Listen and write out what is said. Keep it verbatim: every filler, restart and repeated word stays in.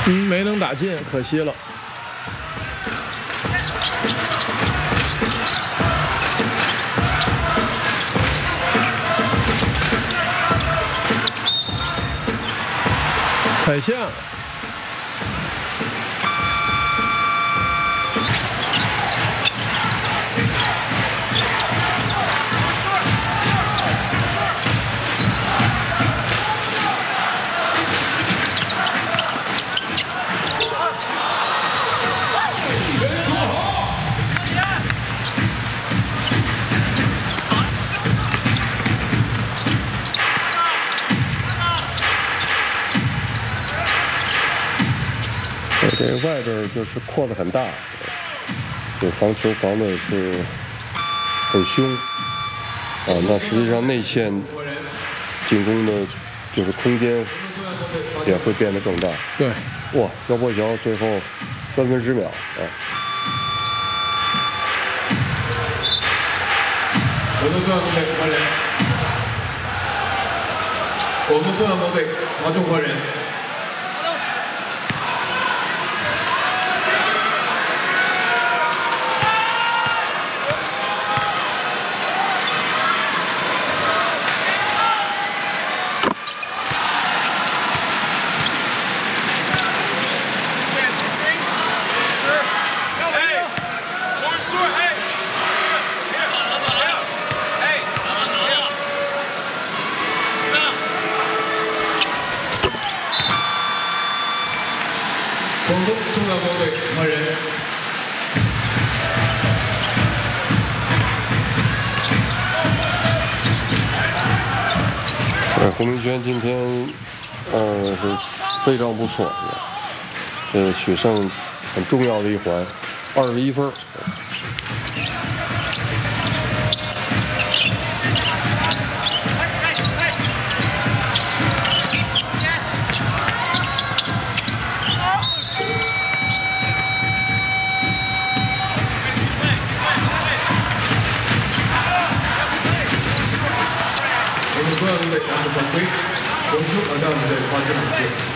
嗯，没能打进，可惜了。踩下。 这外边就是扩得很大，这防球防的是很凶啊。那实际上内线进攻的，就是空间也会变得更大。 对， 哇，焦波桥最后三分十秒啊！ 我们中央队换人，我们中央队拿中国人。 广东中央国队换人。 对，胡明轩今天呃是非常不错，呃取胜很重要的一环，二十一分。 中央队拿着犯规，广州二队队发起反击。